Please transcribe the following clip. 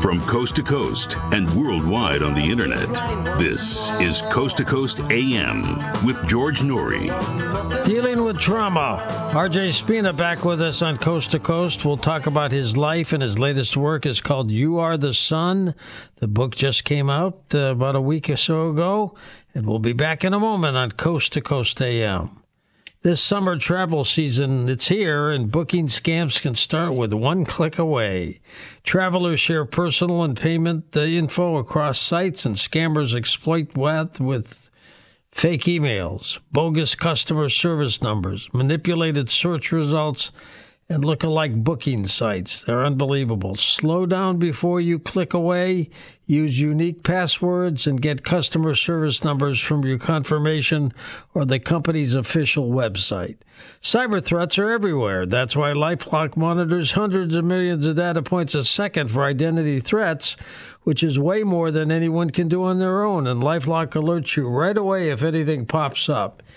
From coast to coast and worldwide on the internet, this is Coast to Coast AM with George Noory. Dealing with trauma. RJ Spina back with us on Coast to Coast. We'll talk about his life, and his latest work is called You Are the Sun. The book just came out about a week or so ago, and we'll be back in a moment on Coast to Coast AM. This summer travel season, it's here, and booking scams can start with one click away. Travelers share personal and payment info across sites, and scammers exploit that with fake emails, bogus customer service numbers, manipulated search results, and look-alike booking sites. They're unbelievable. Slow down before you click away. Use unique passwords and get customer service numbers from your confirmation or the company's official website. Cyber threats are everywhere. That's why LifeLock monitors hundreds of millions of data points a second for identity threats, which is way more than anyone can do on their own. And LifeLock alerts you right away if anything pops up.